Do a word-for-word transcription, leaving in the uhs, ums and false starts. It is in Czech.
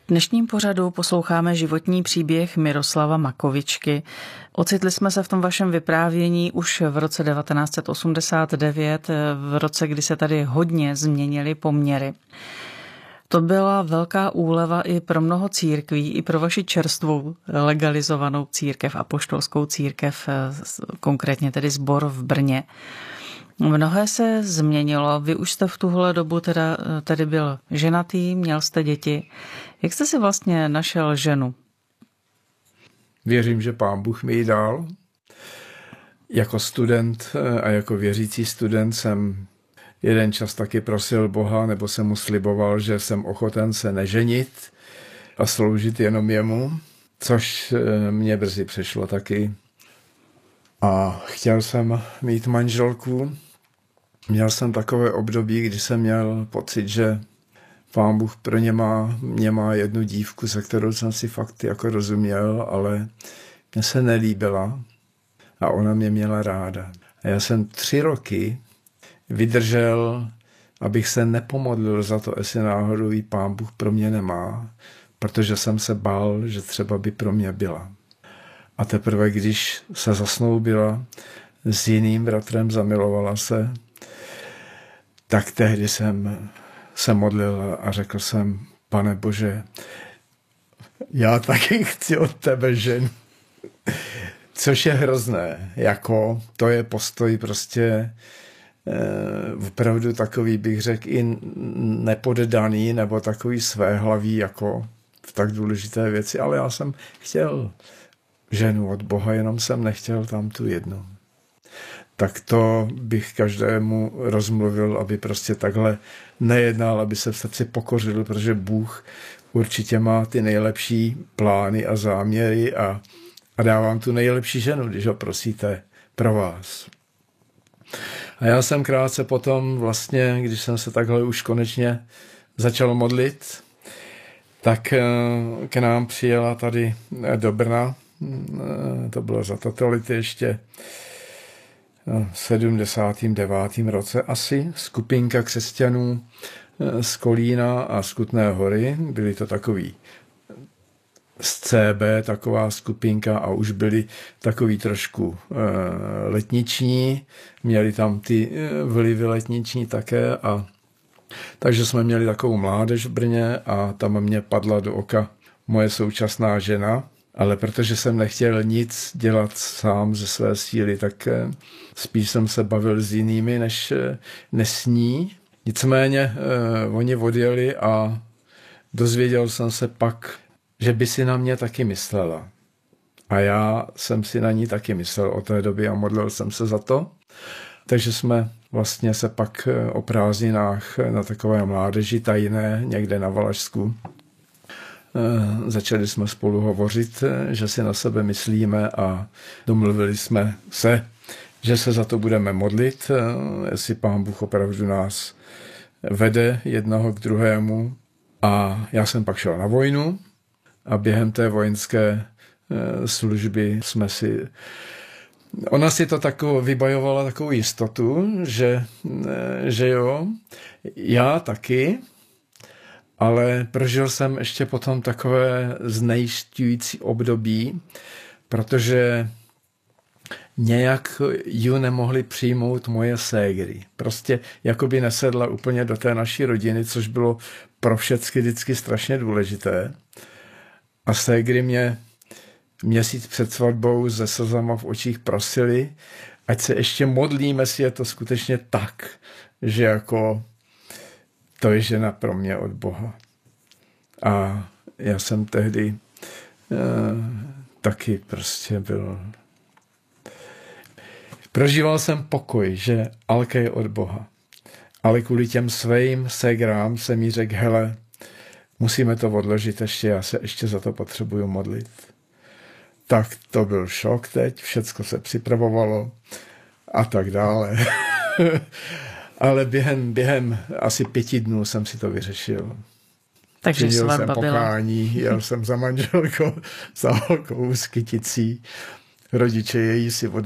V dnešním pořadu posloucháme životní příběh Miroslava Makovičky. Ocitli jsme se v tom vašem vyprávění už v roce devatenáct set osmdesát devět, v roce, kdy se tady hodně změnily poměry. To byla velká úleva i pro mnoho církví, i pro vaši čerstvou legalizovanou církev, apoštolskou církev, konkrétně tedy sbor v Brně. Mnohé se změnilo, vy už jste v tuhle dobu teda, tedy byl ženatý, měl jste děti. Jak jste si vlastně našel ženu? Věřím, že Pán Bůh mi ji dal. Jako student a jako věřící student jsem jeden čas taky prosil Boha, nebo jsem mu sliboval, že jsem ochoten se neženit a sloužit jenom jemu, což mě brzy přešlo taky. A chtěl jsem mít manželku. Měl jsem takové období, kdy jsem měl pocit, že Pán Bůh pro ně má, mě má jednu dívku, se kterou jsem si fakt jako rozuměl, ale mně se nelíbila a ona mě měla ráda. A já jsem tři roky vydržel, abych se nepomodlil za to, jestli náhodou jí Pán Bůh pro mě nemá, protože jsem se bál, že třeba by pro mě byla. A teprve, když se zasnoubila s jiným bratrem, zamilovala se, tak tehdy jsem se modlil a řekl jsem, Pane Bože, já taky chci od tebe ženu. Což je hrozné, jako to je postoj prostě eh, opravdu takový, bych řekl, i nepoddaný, nebo takový svéhlavý, jako v tak důležité věci, ale já jsem chtěl ženu od Boha, jenom jsem nechtěl tam tu jednu. Tak to bych každému rozmluvil, aby prostě takhle nejednal, aby se v srdci pokořil, protože Bůh určitě má ty nejlepší plány a záměry a, a dá vám tu nejlepší ženu, když ho prosíte pro vás. A já jsem krátce potom vlastně, když jsem se takhle už konečně začal modlit, tak k nám přijela tady do Brna, to bylo za totality ještě v sedmdesátém devátém roce asi, skupinka křesťanů z Kolína a z Kutné Hory. Byli to takový z C B, taková skupinka a už byli takový trošku letniční. Měli tam ty vlivy letniční také a takže jsme měli takovou mládež v Brně a tam mě padla do oka moje současná žena. Ale protože jsem nechtěl nic dělat sám ze své síly, tak spíš jsem se bavil s jinými než, než s ní. Nicméně eh, oni odjeli a dozvěděl jsem se pak, že by si na mě taky myslela. A já jsem si na ní taky myslel od té doby a modlil jsem se za to. Takže jsme vlastně se pak o prázdninách na takové mládeži tajné někde na Valašsku začali jsme spolu hovořit, že si na sebe myslíme a domluvili jsme se, že se za to budeme modlit, jestli Pán Bůh opravdu nás vede jednoho k druhému. A já jsem pak šel na vojnu a během té vojenské služby jsme si... Ona si to takovou, vybajovala takovou jistotu, že, že jo, já taky, ale prožil jsem ještě potom takové znejišťující období, protože nějak ju nemohli přijmout moje ségry. Prostě jakoby nesedla úplně do té naší rodiny, což bylo pro všechny vždycky strašně důležité. A ségry mě měsíc před svatbou se slzama v očích prosili, ať se ještě modlíme, jestli je to skutečně tak, že jako to je žena pro mě od Boha. A já jsem tehdy eh, taky prostě byl... Prožíval jsem pokoj, že Alka je od Boha. Ale kvůli těm svým ségrám jsem jí řekl, hele, musíme to odložit ještě, já se ještě za to potřebuju modlit. Tak to byl šok teď, všecko se připravovalo a tak dále. Ale během, během asi pěti dnů jsem si to vyřešil. Takže Činil jsem byla. pokání, jel jsem za manželkou, za holkou s kyticí. Rodiče její si od